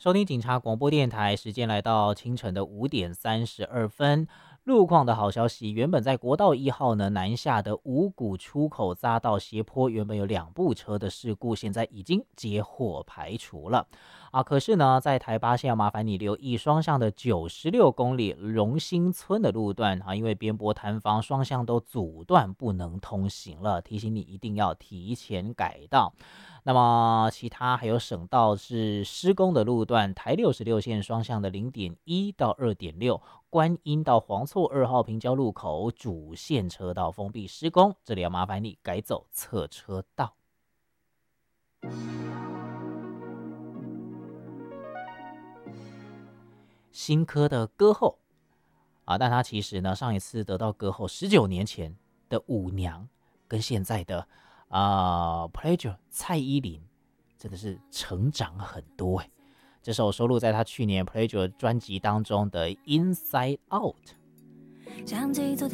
收听警察广播电台，时间来到清晨的5:32。路况的好消息，原本在国道1号呢南下的五股出口匝道斜坡，原本有2部车的事故，现在已经接获排除了可是呢，在台八线要麻烦你留意双向的96公里荣兴村的路段因为边坡坍方，双向都阻断不能通行了，提醒你一定要提前改道。那么其他还有省道是施工的路段，台66线双向的0.1到2.6，观音到黄厝2号平交路口主线车道封闭施工，这里要麻烦你改走侧车道。新科的歌后但他其实呢上一次得到歌后19年前的舞娘，跟现在的Pleasure 蔡依林真的是成长很多哎。这首收录在他去年 Pleasure 专辑当中的 Inside Out。